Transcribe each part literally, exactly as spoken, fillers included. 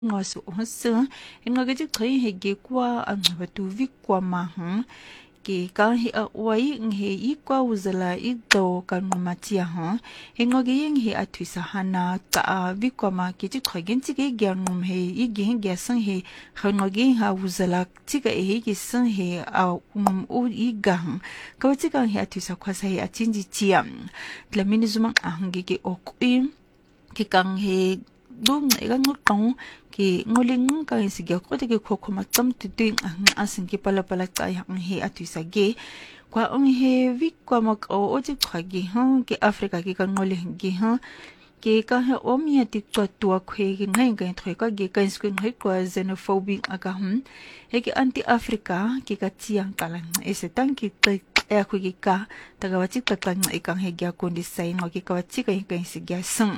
ngaso hasa ngagaji khay hege kwa ang batuvi kwa mahang ke ka hi a wai nghe i kwa uzala i do kan matia ha ngage yeng he atwisa hana ta vi kwa ma ke ji khagen chi ge gyan ngum he i ge ge sang he ngage ha uzala chi ga he ge sang he a um u i gang ka chi gang he atwisa kwa sa he a chinji chiam tlamini zuma ahang ge okui ke kang he dong ega ngotong ki ngoling ka sige ko te ko ko matam tuting ang asin ki pala pala tay ang he atisa ge kwa ong he vi kwa mak o o ji khagi ha ki afrika ki kan ngoling gi ha ki ka he omia ti to to khwe gi ngai ga thoi ka ge kan skun he kwa xenophobic aga hum he ki anti afrika ki ka chiang kalang ese tang ki te e khu gi ka taga wachi ta tang e kang he gya kon di sai ngo ki ka wachi ka ka sigya sang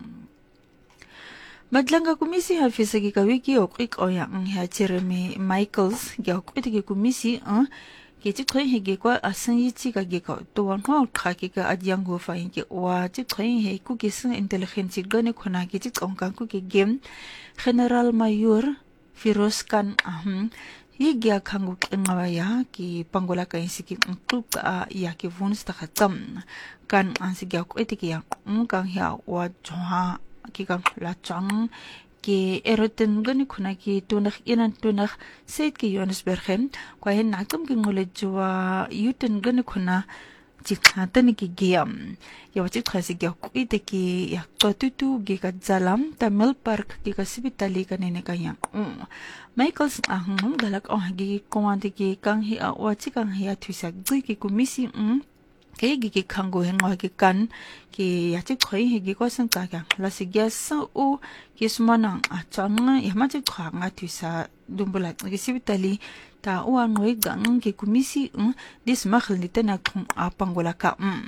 Madlanga kumisi hafisa ki kawiki okik oya ang ha Jeremy Michaels ki okiti ki kumisi ang ki chikhoy hege kwa asan yichi ka ge ka tuwan ho khaki ka adyang go fa ki wa chikhoy he ku ki sang intelligence gane khona ki chikong ka ku ki game General Mayor Firoz Khan ahum yi gya khangu ngawaya ki pangola ka insiki ngtu ka ya ki vuns ta khatam kan ansi gya ko etiki ya ngkang ya wa joha ki kang la chang ki eroten gani khuna ki tunakh inan tunakh seit ki Johannesburg kwa hen nakam ki ngole jwa yuten gani khuna chikha tan ki giam ya wachi khasi gya ku ite ki ya to tutu gi ka zalam tamil park ki ka sibitali ka nene ka ya Michaels ahum galak oh gi komandi ki kang hi a wachi kang hi a thuisa gi ki kumisi um ke gi ki khango hen ngo ki kan ki ya chi khoi he gi ko sang ka ka la si gya sa u ki smana a chang ya ma chi kha nga thuisa dumbula gi sibitali ta u an ngoi gang ki kumisi um dis ma khli tena khum a pangola ka um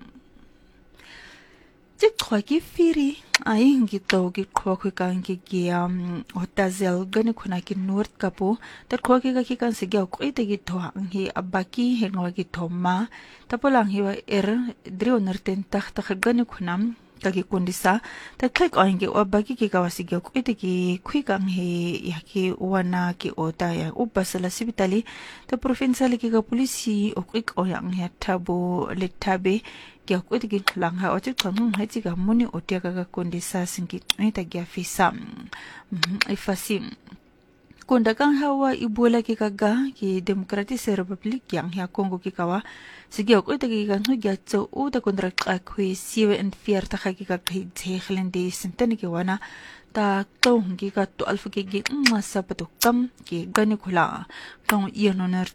chi khoi ki firi ai ngi to gi kho kho ka ngi gi um hotazel gane khuna ki north kapo ta kho ki ga ki kan se gya ko ite gi tho ngi abaki he ngo gi thoma ta polang hi wa er drio nerten takh takh gane khunam ta gi kondisa ta thek ai ngi abaki ki ka wasi gya ko ite gi khui kang he ya ki wana ki ota ya upasala sibitali ta provincial ki ga polisi o kwik o yang he thabo le thabe kya ko ti lang ha o chi thong ha chi ga muni o tia ga kondisa singi ni ta gya fisam ai fasim konda kang hawa ibola ki kaga ki democratic republic yang ya congo ki kawa sige ko ti ga no gya cho u ta kondra ka khwi siwe and fear ta ki ka khi je khlende sintani ki wana ta to ki ka to alfa ki gi ma sa patu kam ki gani khula tong inoner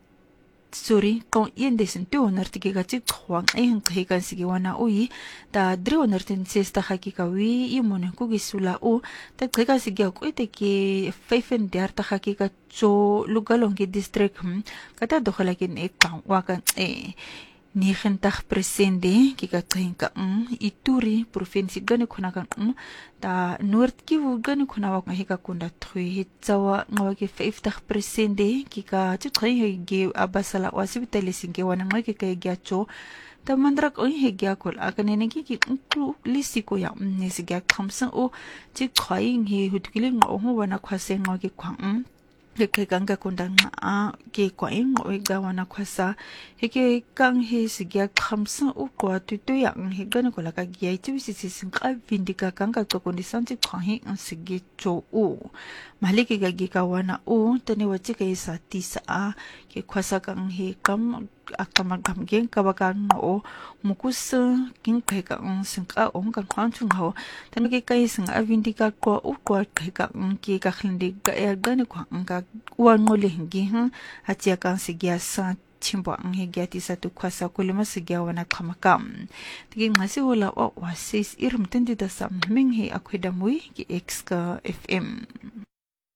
sorry kung yen desen tu onar tiki gachi khwang ay hang kahikan sige wana ui ta dri onar tin sesta haki kawi imone kugi sula u ta kika sige ako ite ki faifen diar ta haki ka cho lugalong ki district hmm kata dokhalakin e kang wakan e ni khentah presende kika kahinka um ituri provinsi gani khuna kan um ta north ki u gani khuna wa kahika kunda thui hitsawa ngawa ki fifty presende kika chu khai ge abasala wasibitali singe wana ngai ki kai gya cho ta mandrak oi he gya kol akanene ki ki ku lisiko ya ni sigya khamsa o chi khai hi hutkili ngo ho wana khwase ngo ki khwang ke ganga kundang a ke kwaing o gawana khwasa he kang he sigya khamsa u kwa tu tu yang he gana ko la ka gi chi si si sin ka vindika kanga to condition chi khahi an sigi cho u maliki ga gi ka wana u tani wachi ke sa ti sa a ke khwasa kang he kam akama gam gen ka ba kan o mukus king ke ka ang sin ka ong kan khan chung ho tani ke kai sin a vindika ko u ko ke ka ke ka khindi ga ya gana ko ang ka wan ngole hingi ha achia kan sigya sa chimbo ang higya ti sa tu khwasa kulima sigya wana khamakam tigi ngasi wala o wasis irum tendi da sam ming he akhida mui ki x ka fm